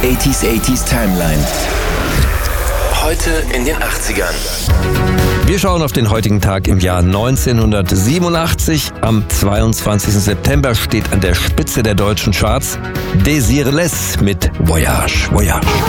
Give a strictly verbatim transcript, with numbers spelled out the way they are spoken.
achtziger achtziger Timeline. Heute in den achtzigern. Wir schauen auf den heutigen Tag im Jahr neunzehnhundertsiebenundachtzig. Am zweiundzwanzigsten September steht an der Spitze der deutschen Charts Désiré Les mit Voyage, Voyage.